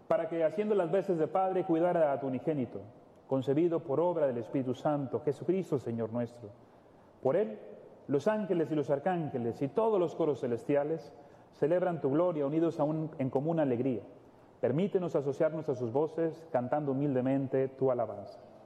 para que, haciendo las veces de Padre, cuidara a tu unigénito, concebido por obra del Espíritu Santo, Jesucristo, Señor nuestro. Por Él, los ángeles y los arcángeles y todos los coros celestiales celebran tu gloria unidos en común alegría. Permítenos asociarnos a sus voces, cantando humildemente tu alabanza.